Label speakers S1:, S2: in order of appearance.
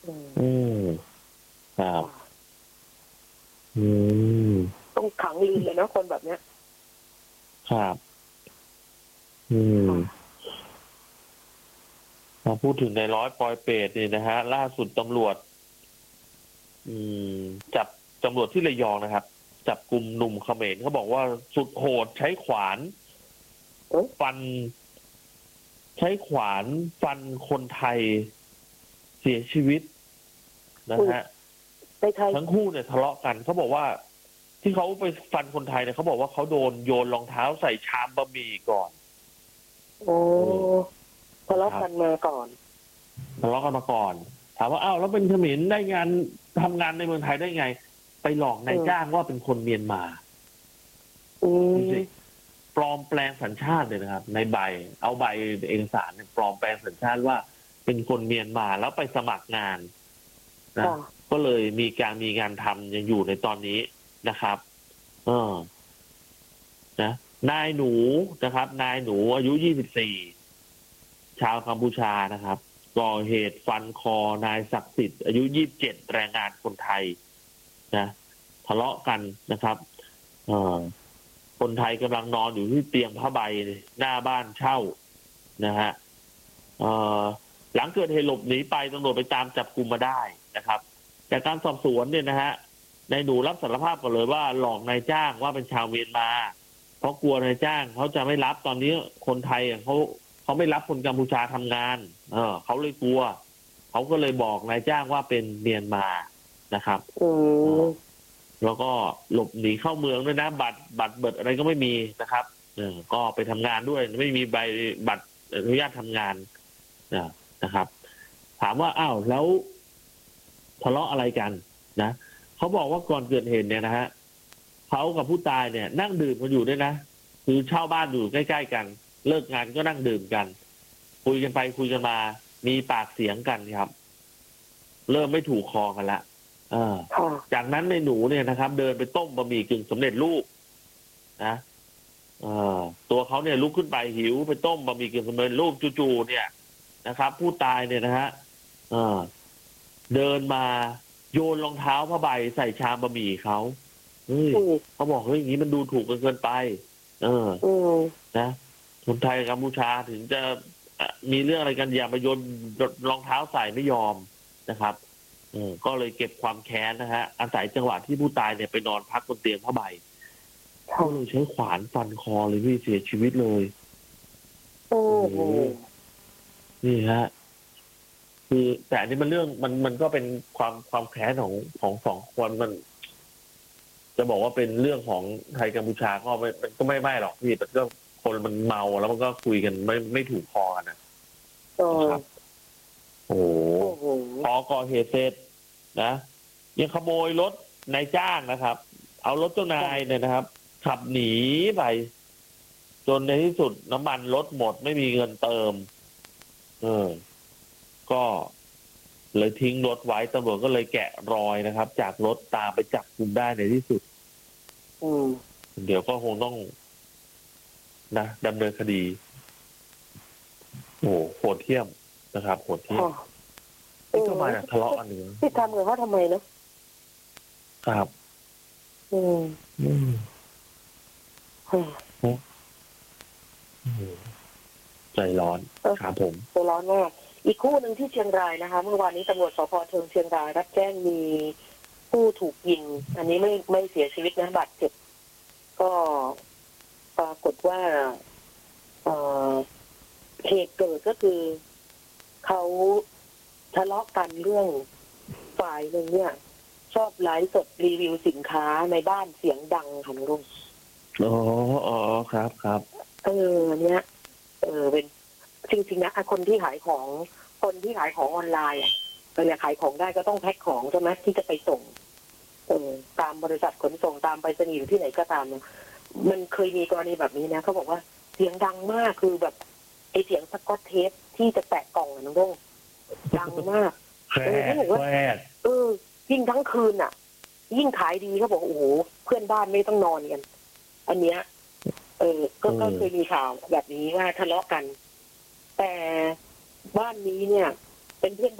S1: อืมครับอืม
S2: ต้องขังลืนเลยนะคนแบบเนี้ย
S1: ครับอืม
S2: ค่ะ
S1: มาพูดถึงในร้อยปอยเปรตนี่นะฮะล่าสุดตำรวจอืมจับตำรวจที่ระยองนะครับจับกลุ่มหนุ่มเขมรเขาบอกว่าสุดโหดใช้ขวาน
S2: เอ้ย
S1: ฟันใช้ขวานฟันคนไทยเสียชีวิตนะ
S2: อุ้ย
S1: ฮะ
S2: ในไทย
S1: ทั้งคู่เนี่ยทะเลาะกันเขาบอกว่าที่เขาไปฟันคนไทยเนี่ยเขาบอกว่าเขาโดนโยนรองเท้าใส่ชามบะหมี่ก่อน
S2: โอ้
S1: เออ
S2: ทะเลาะ
S1: ครับ
S2: กันมาก่อน
S1: ทะเลาะกันมาก่อนถามว่าอ้าวแล้วเป็นเขมรได้งานทำงานในเมืองไทยได้ไงไปหลอกนายจ้างว่าเป็นคนเมียนมา
S2: อื
S1: ดูสิ
S2: ม
S1: ปลอมแปลงสัญชาติเลยนะครับในใบเอาใบเอกสารเนี่ยปลอมแปลงสัญชาติว่าเป็นคนเมียนมาแล้วไปสมัครงานนะ
S2: ค่ะ
S1: ก็เลยมีงานทำยังอยู่ในตอนนี้นะครับเออนะนายหนูนะครับนายหนูอายุ24ชาวกัมพูชานะครับก่อเหตุฟันคอนายศักดิ์สิทธิ์อายุ27แรงงานคนไทยนะทะเลาะกันนะครับเออคนไทยกำลังนอนอยู่ที่เตียงผ้าใบหน้าบ้านเช่านะฮะเออหลังเกิดเหตุหลบหนีไปตำรวจไปตามจับกลุ่มมาได้นะครับจากการสอบสวนเนี่ยนะฮะนายหนูรับสารภาพก่อนเลยว่าหลอกนายจ้างว่าเป็นชาวเมียนมาเพราะกลัวนายจ้างเขาจะไม่รับตอนนี้คนไทยเขาไม่รับคนกัมพูชาทำงานเขาเลยกลัวเขาก็เลยบอกนายจ้างว่าเป็นเมียนมานะครับ
S2: อื
S1: เออ
S2: ม
S1: แล้วก็หลบหนีเข้าเมืองด้วยนะบัตรเบิดอะไรก็ไม่มีนะครับก็ไปทำงานด้วยไม่มีใบบัตรอนุญาตทำงานนะครับถามว่าอ้าวแล้วทะเลาะอะไรกันนะเขาบอกว่าก่อนเกิดเหตุเนี่ยนะฮะเขากับผู้ตายเนี่ยนั่งดื่มกันอยู่ด้วยนะคือเช่าบ้านอยู่ใกล้ๆกันเลิกงานก็นั่งดื่มกันคุยกันไปคุยกันมามีปากเสียงกันครับเริ่มไม่ถูกคอกันละเออ
S2: ค่ะ
S1: จากนั้นในหนูเนี่ยนะครับเดินไปต้มบะหมี่กึ่งสำเร็จรูปนะเออตัวเขาเนี่ยลุกขึ้นไปหิวไปต้มบะหมี่กึ่งสำเร็จรูปจู่ๆเนี่ยนะครับผู้ตายเนี่ยนะฮะเออเดินมาโยนรองเท้าผ้าใบใส่ชามบะหมี่เขาเฮ้ย
S2: อืม
S1: เขาบอกเฮ้ยอย่างนี้มันดูถูกกันเกินไปเออ
S2: อืม
S1: นะคนไทยกับกัมพูชาถึงจะมีเรื่องอะไรกันอย่ามาโยนรองเท้าใส่ไม่ยอมนะครับก็เลยเก็บความแค้นนะฮะอาศัยจังหวะที่ผู้ตายเนี่ยไปนอนพักบนเตียงผ้าใบก็
S2: ค่ะ
S1: เลยใช้ขวานฟันคอเลยพี่เสียชีวิตเลย
S2: โอ้
S1: โอ้โห
S2: โห
S1: นี่ฮะคือแต่อันนี้มันเรื่องมันก็เป็นความแค้นของสองคนมันจะบอกว่าเป็นเรื่องของไทยกัมพูชาก็ไม่มันก็ไม่หรอกพี่แต่ก็คนมันเมาแล้วมันก็คุยกันไม่ถูกคอกัน
S2: เออ
S1: นะครับโอ้โห
S2: โอ้โห
S1: พอก่อเหตุเสร็จนะยังขโมยรถนายจ้างนะครับเอารถเจ้านายเนี่ยนะครับขับหนีไปจนในที่สุดน้ำมันรถหมดไม่มีเงินเติมเออก็เลยทิ้งรถไว้ตำรวจก็เลยแกะรอยนะครับจากรถตามไปจับกุมได้ในที่สุด
S2: อืม
S1: เดี๋ยวก็คงต้องนะดำเนินคดีโอ้โหดเหี้ยมนะครับโหดเหี้ยม
S2: ค่ะเอ
S1: นี่
S2: อ
S1: ก็มาจากทะเลาะกันหนึ่ง
S2: ที่ทำกับเขาทำไมเนอะ
S1: ครับ
S2: อืม
S1: อืม
S2: อืม
S1: อืมใจร้อน
S2: เออ
S1: ครับผม
S2: ตัวร้อนมากอีกคู่หนึ่งที่เชียงรายนะคะเมื่อวานนี้ตำรวจสพเทิงเชียงรายรับแจ้งมีผู้ถูกยิงอันนี้ไม่เสียชีวิตนะบาดเจ็บก็ปรากฏว่าเอ่อเหตุเกิดก็คือเขาทะเลาะกันเรื่องฝ่ายหนึ่งเนี่ย ชอบไลฟ์สดรีวิวสินค้าในบ้านเสียงดังค่ะน้องลุง
S1: อ๋ออ๋อครับครับ
S2: อันเนี้ยเป็นจริงๆนะคนที่ขายของออนไลน์อ่ะเวลาขายของได้ก็ต้องแพ็คของใช่ไหมที่จะไปส่งตามบริษัทขนส่งตามไปรษณีย์หรือที่ไหนก็ตามเนี่ยมันเคยมีกรณีแบบนี้นะเขาบอกว่าเสียงดังมากคือแบบไอเสียงสกอตเทปที่จะแตะกล่องอะน้องลุงดังมาก
S1: แคร
S2: เขาบอกว่า
S1: แคร
S2: ยิ่งทั้งคืนอ่ะ ยิ่งขายดีเขาบอกโอ้โหเพื่อนบ้านไม่ต้องนอนกัน อันเนี้ยก็เคยมีข่าวแบบนี้ว่าทะเลาะกัน แต่บ้านนี้เนี่ย เป็นเพื่อน